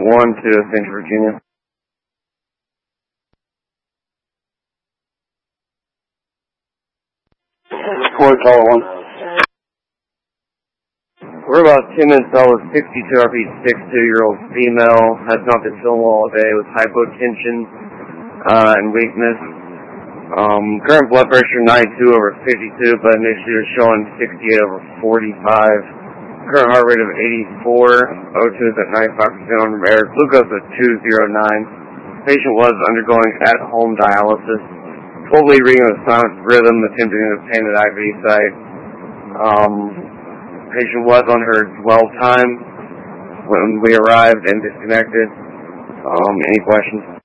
1 to St. Virginia. Report, caller 1. We're about 10 minutes out with 62 RP, 62-year-old female, has not been feeling well all day with hypotension and weakness. Current blood pressure 92/52, but initially was showing 68/45. Current heart rate of 84, O2 is at 95% on air, glucose at 209. Patient was undergoing at-home dialysis. 12-lead reading of silent rhythm, attempting to obtain an IV site. Patient was on her dwell time when we arrived and disconnected. Any questions?